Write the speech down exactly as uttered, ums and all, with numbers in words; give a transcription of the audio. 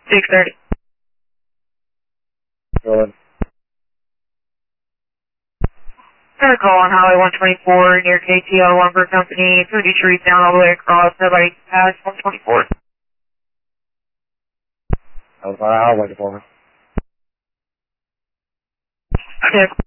six thirty. Go ahead. Got a call on Highway one twenty-four near K T L Lumber Company. thirty trees down all the way across. Nobody passed one twenty-four. That was our highway department. Okay.